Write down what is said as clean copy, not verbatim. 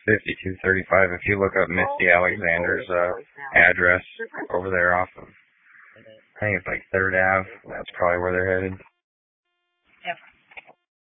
5235. If you look up Misty Alexander's address over there off of, I think it's like 3rd Ave, that's probably where they're headed.